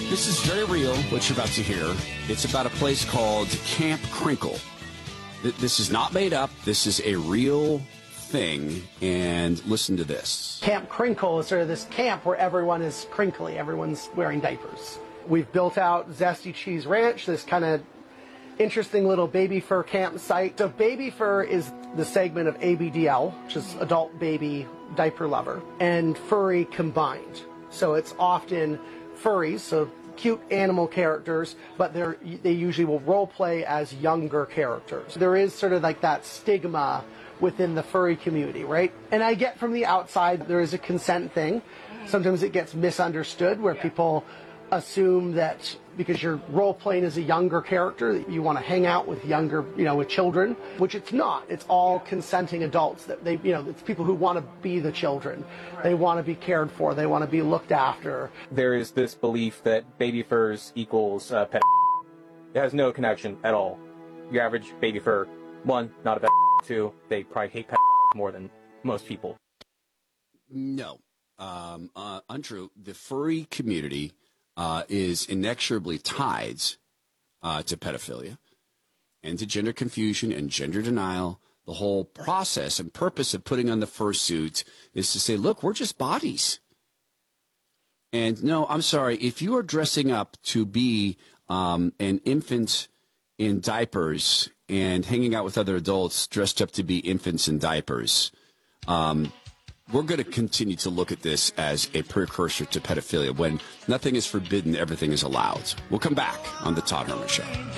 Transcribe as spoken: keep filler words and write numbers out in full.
This is very real, what you're about to hear. It's about a place called Camp Crinkle. This is not made up. This is a real thing. And listen to this. Camp Crinkle is sort of this camp where everyone is crinkly. Everyone's wearing diapers. We've built out Zesty Cheese Ranch, this kind of interesting little baby fur campsite. So baby fur is the segment of A B D L, which is adult baby diaper lover, and furry combined. So it's often furries, so cute animal characters, but they're, they usually will role play as younger characters. There is sort of like that stigma within the furry community, right? And I get from the outside, there is a consent thing. Sometimes it gets misunderstood where people assume that because you're role playing as a younger character, that you want to hang out with younger, you know, with children, which it's not. It's all consenting adults that they, you know, it's people who want to be the children. They want to be cared for. They want to be looked after. There is this belief that baby furs equals uh, pet. It has no connection at all. Your average baby fur, one, not a pet. Two, they probably hate pet more than most people. No, um, uh, untrue. The furry community Uh, is inexorably tied uh, to pedophilia and to gender confusion and gender denial. The whole process and purpose of putting on the fursuit is to say, look, we're just bodies. And no, I'm sorry, if you are dressing up to be um, an infant in diapers and hanging out with other adults dressed up to be infants in diapers, um, we're going to continue to look at this as a precursor to pedophilia. When nothing is forbidden, everything is allowed. We'll come back on The Todd Herman Show.